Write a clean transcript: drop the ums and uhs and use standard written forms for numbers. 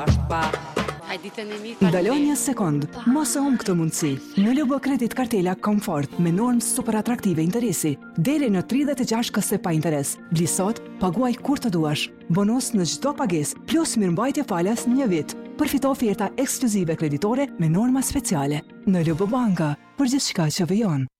bashkë, Ndaloni një sekond, mos e humb këtë mundësi. Në LB Kredit Kartela Komfort me normë super atraktive interesi, deri në 36 këse pa interes. Bli sot, paguaj kur të duash. Bonus në çdo pagesë, plus mirëmbajtje falas 1 vit. Përfito oferta ekskluzive kreditore me norma speciale. Në LB Banka, për gjithçka që vjen.